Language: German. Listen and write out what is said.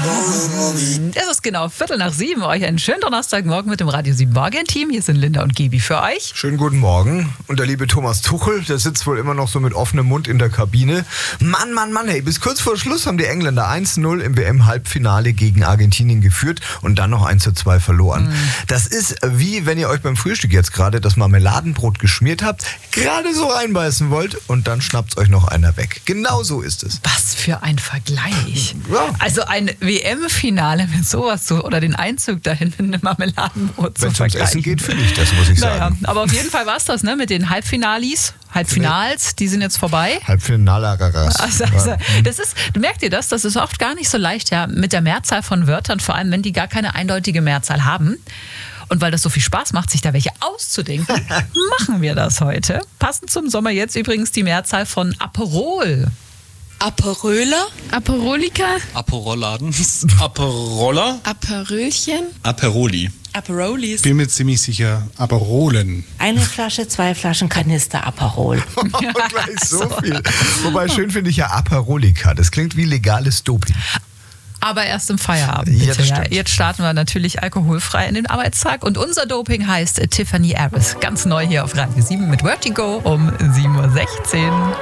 Es ist genau 6:15. Euch einen schönen Donnerstagmorgen mit dem Radio 7 Morgen-Team. Hier sind Linda und Gibi für euch. Schönen guten Morgen. Und der liebe Thomas Tuchel, der sitzt wohl immer noch so mit offenem Mund in der Kabine. Mann, hey, bis kurz vor Schluss haben die Engländer 1-0 im WM-Halbfinale gegen Argentinien geführt und dann noch 1-2 verloren. Das ist wie wenn ihr euch beim Frühstück jetzt gerade das Marmeladenbrot geschmiert habt, gerade so reinbeißen wollt und dann schnappt euch noch einer weg. Genau so ist es. Was für ein Vergleich. Ja. Also ein WM-Finale mit sowas zu, oder den Einzug dahin mit einem Marmeladenbrot zu Wenn es ums vergleichen. Essen geht, finde ich das, muss ich Naja, sagen. aber auf jeden Fall war es das, ne? Mit den Halbfinals, die sind jetzt vorbei. Halbfinale-Agaras. Also, merkt ihr das? Das ist oft gar nicht so leicht, ja, mit der Mehrzahl von Wörtern, vor allem wenn die gar keine eindeutige Mehrzahl haben. Und weil das so viel Spaß macht, sich da welche auszudenken, machen wir das heute. Passend zum Sommer jetzt übrigens die Mehrzahl von Aperol. Aperöler, Aperolika, Aperoladen, Aperoller, Aperölchen, Aperoli. Aperolis. Bin mir ziemlich sicher, Aperolen. Eine Flasche, 2 Flaschen Kanister Aperol. Gleich so viel. Wobei schön finde ich ja Aperolika. Das klingt wie legales Doping. Aber erst im Feierabend, Ja, bitte. das Ja, stimmt. jetzt starten wir natürlich alkoholfrei in den Arbeitstag. Und unser Doping heißt Tiffany Harris. Ganz neu hier auf Radio 7 mit Vertigo um 7:16 Uhr.